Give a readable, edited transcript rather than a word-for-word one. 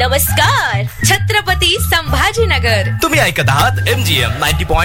नमस्कार, छत्रपती संभाजीनगर. तुम्ही ऐकत आहात MGM 90.8